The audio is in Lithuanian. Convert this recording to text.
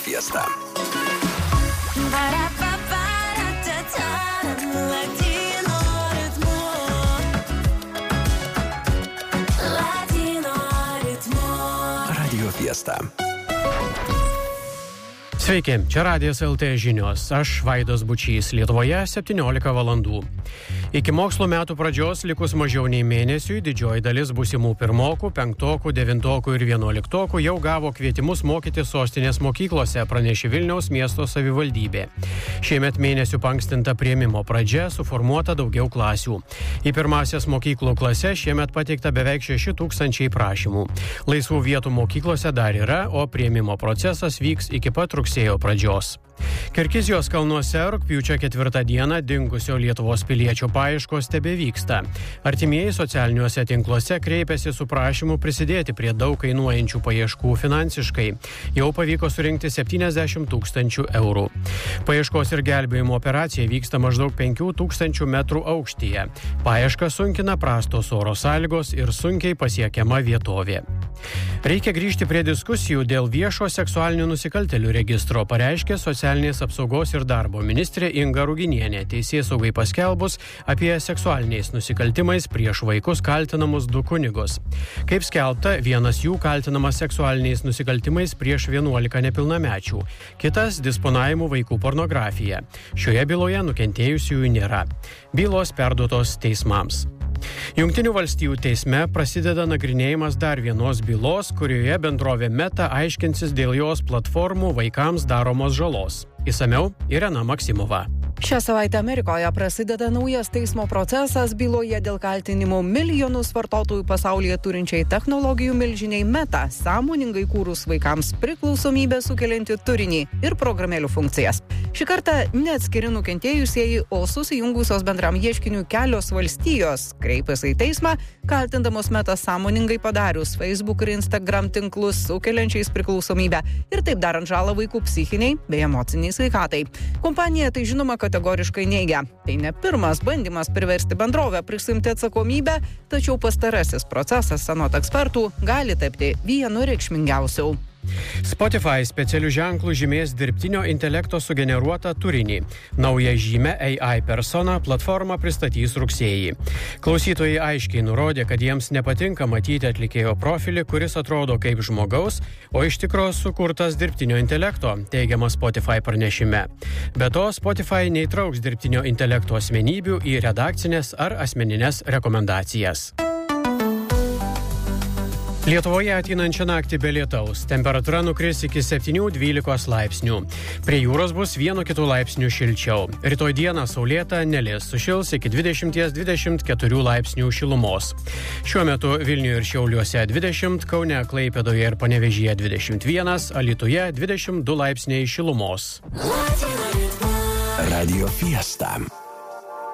Fiesta. Radio Fiesta. Sveiki, čia Radijas LT žinios. Aš Vaidas Bučys, Lietuvoje 17 valandų. Iki mokslo metų pradžios likus mažiau nei mėnesiui didžioji dalis būsimų pirmokų, penktokų, devintokų ir vienuoliktokų jau gavo kvietimus mokyti sostinės mokyklose, pranešė Vilniaus miesto savivaldybė. Šiemet mėnesių pankstinta priėmimo pradžia, suformuota daugiau klasių. Į pirmasias mokyklų klases šiemet pateikta beveik 6 000 prašymų. Laisvų vietų mokyklose dar yra, o priėmimo procesas vyks iki pat rugsėjo pradžios. Kirgizijos kalnuose rugpjūčio 4 dieną dingusio Lietuvos piliečio paieškos tebevyksta. Artimieji socialiniuose tinkluose kreipėsi su prašymu prisidėti prie daug kainuojančių paieškų finansiškai. Jau pavyko surinkti 70 000 eurų. Paieškos ir gelbėjimo operacija vyksta maždaug 5000 metrų aukštyje. Paiešką sunkina prastos oro sąlygos ir sunkiai pasiekiama vietovė. Reikia grįžti prie diskusijų dėl viešo seksualinių nusikaltėlių registro, pareiškė socialinės apsaugos ir darbo ministrė Inga Ruginienė, teisėsaugai paskelbus apie seksualiniais nusikaltimais prieš vaikus kaltinamus 2 kunigus. Kaip skelbta, vienas jų kaltinamas seksualiniais nusikaltimais prieš 11 nepilnamečių, kitas disponavimu vaikų pornografija. Šioje byloje nukentėjusiųjų nėra. Bylos perduotos teismams. Jungtinių valstijų teisme prasideda nagrinėjimas dar vienos bylos, kurioje bendrovė Meta aiškinsis dėl jos platformų vaikams daromos žalos. Išsamiau Irena Maksimova. Šią savaitę Amerikoje prasideda naujas teismo procesas byloje dėl kaltinimų milijonus vartotojų pasaulyje turinčiai technologijų milžiniai Meta, sąmoningai kūrus vaikams priklausomybę sukeliantį turinį ir programėlių funkcijas. Šį kartą neatskiri nukentėjusieji, o susijungusios bendram ieškiniui kelios valstijos kreipėsi į teismą, kaltindamos Meta sąmoningai padarius Facebook ir Instagram tinklus sukeliančiais priklausomybę ir taip darant žalą vaikų psichiniai bei emociniai sveikatai. Kompanija tai žinoma kategoriškai neigia. Tai ne pirmas bandymas priversti bendrovę prisiimti atsakomybę, tačiau pastarasis procesas, anot ekspertų, gali tapti vienu reikšmingiausių. Spotify specialių ženklų žymės dirbtinio intelekto sugeneruotą turinį. Naują žymę AI persona platforma pristatys rugsėjį. Klausytojai aiškiai nurodė, kad jiems nepatinka matyti atlikėjo profilį, kuris atrodo kaip žmogaus, o iš tikro sukurtas dirbtinio intelekto, teigiama Spotify pranešime. Be to, Spotify neįtrauks dirbtinio intelekto asmenybių į redakcinės ar asmeninės rekomendacijas. Lietuvoje ateinančią naktį be lietaus. Temperatūra nukris iki 7-12 laipsnių. Prie jūros bus 1-2 laipsnių šilčiau. Rytoj dieną saulėta, nelis, sušils iki 20-24 laipsnių šilumos. Šiuo metu Vilniuje ir Šiauliuose 20, Kaune, Klaipėdoje ir Panevėžyje 21, Alytuje 22 laipsniai šilumos. Radio Fiesta.